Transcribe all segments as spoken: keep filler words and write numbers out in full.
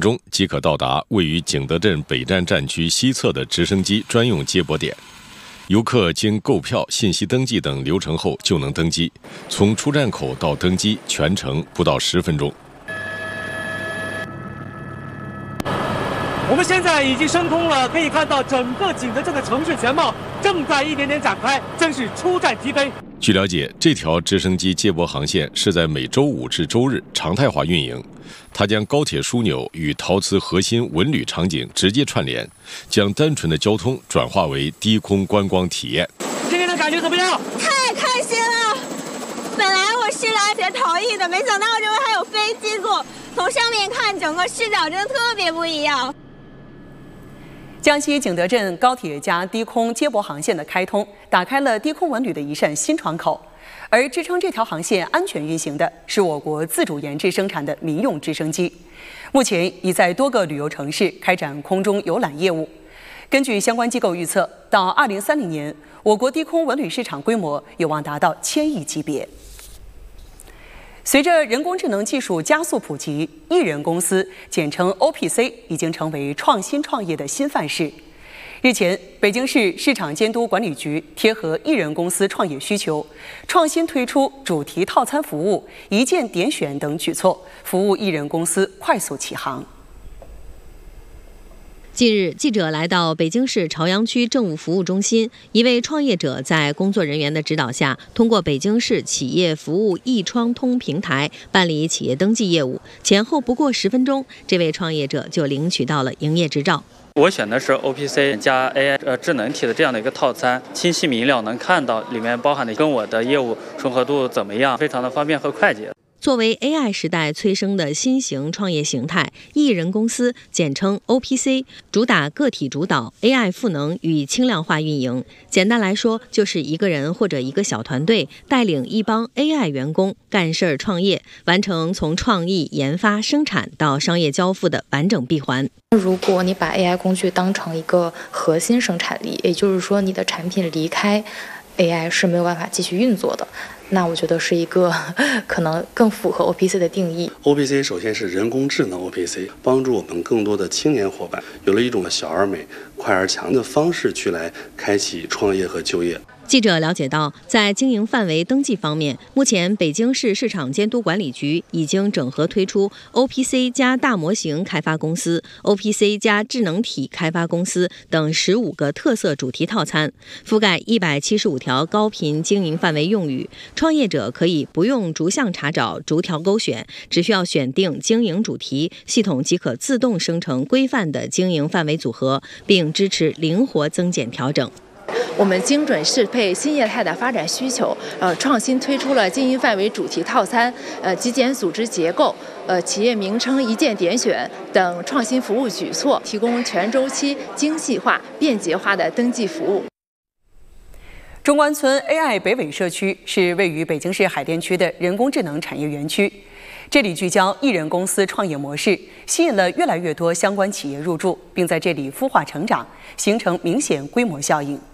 钟即可到达位于景德镇北站站区西侧的直升机专用接驳点。游客经购票、信息登记等流程后就能登机，从出站口到登机全程不到十分钟。 我们现在已经升空了，可以看到整个景德镇的城市全貌正在一点点展开，真是出站即飞。 据了解，这条直升机接驳航线是在每周五至周日常态化运营，它将高铁枢纽与陶瓷核心文旅场景直接串联，将单纯的交通转化为低空观光体验。 今天的感觉怎么样？ 太开心了！本来我是来学陶艺的，没想到这回还有飞机坐，从上面看整个视角真的特别不一样。 江西景德镇高铁加低空接驳航线的开通，打开了低空文旅的一扇新窗口。而支撑这条航线安全运行的是我国自主研制生产的民用直升机，目前已在多个旅游城市开展空中游览业务。根据相关机构预测，到二零三零年，我国低空文旅市场规模有望达到千亿级别。随着人工智能技术加速普及，艺人公司简称 O P C 已经成为创新创业的新范式。日前，北京市市场监督管理局贴合艺人公司创业需求，创新推出主题套餐服务、一键点选等举措，服务艺人公司快速起航。 近日，记者来到北京市朝阳区政务服务中心，一位创业者在工作人员的指导下，通过北京市企业服务易创通平台办理企业登记业务，前后不过十分钟，这位创业者就领取到了营业执照。 我选的是 O P C 加 A I 呃智能体的这样的一个套餐，清晰明了，能看到里面包含的跟我的业务重合度怎么样，非常的方便和快捷。 作为 A I 时代催生的新型创业形态，艺人公司简称 O P C， 主打个体主导、A I 赋能与轻量化运营。简单来说，就是一个人或者一个小团队带领一帮 A I 员工干事儿创业，完成从创意、研发、生产到商业交付的完整闭环。 如果你把 A I 工具当成一个核心生产力，也就是说你的产品离开 A I 是没有办法继续运作的，那我觉得是一个可能更符合 O P C 的定义。 O P C 首先是人工智能 O P C， 帮助我们更多的青年伙伴有了一种小而美、快而强的方式去来开启创业和就业。 记者了解到，在经营范围登记方面，目前北京市市场监督管理局已经整合推出 O P C 加大模型开发公司、O P C 加智能体开发公司等十五个特色主题套餐，覆盖一百七十五条高频经营范围用语。创业者可以不用逐项查找、逐条勾选，只需要选定经营主题，系统即可自动生成规范的经营范围组合，并支持灵活增减调整。 我们精准适配新业态的发展需求，呃，创新推出了经营范围主题套餐、呃，极简组织结构、呃，企业名称一键点选等创新服务举措，提供全周期、精细化、便捷化的登记服务。 中关村 A I 北纬社区是位于北京市海淀区的人工智能产业园区，这里聚焦艺人公司创业模式，吸引了越来越多相关企业入驻，并在这里孵化成长，形成明显规模效应。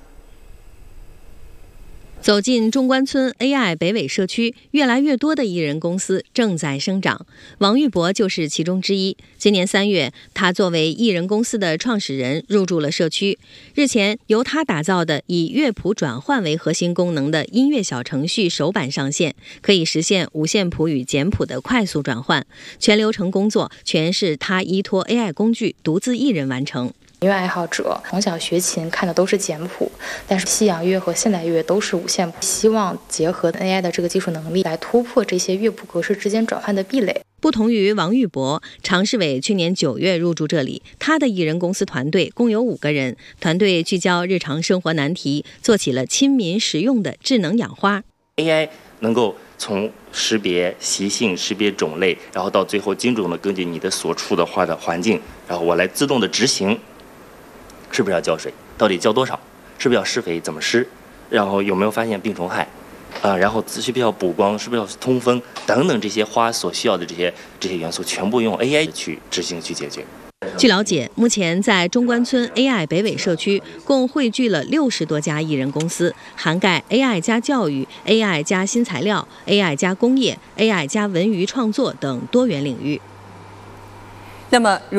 走进中关村 A I 北纬社区，越来越多的艺人公司正在生长。王玉博就是其中之一。今年三月，他作为艺人公司的创始人入驻了社区。日前，由他打造的以乐谱转换为核心功能的音乐小程序首版上线，可以实现五线谱与简谱的快速转换，全流程工作全是他依托 A I 工具独自一人完成。 音乐爱好者从小学琴看的都是简谱，但是西洋乐和现代乐都是五线谱，希望结合 A I 的这个技术能力来突破这些乐谱格式之间转换的壁垒。 不同于王玉博，常世伟去年九月入驻这里，他的艺人公司团队共有五个人，团队聚焦日常生活难题，做起了亲民实用的智能养花。 A I 能够从识别习性、识别种类，然后到最后精准的根据你的所处的花的环境，然后我来自动的执行。是不是要浇水？到底浇多少？是不是要施肥？怎么施？然后有没有发现病虫害？啊，然后需不需要补光？是不是要通风？等等这些花所需要的这些这些元素，全部用 A I 去执行去解决。 据了解，目前在中关村 A I 北纬社区共汇聚了六十多家艺人公司，涵盖 A I 加教育、A I 加新材料、A I 加工业、A I 加文娱创作等多元领域。 那么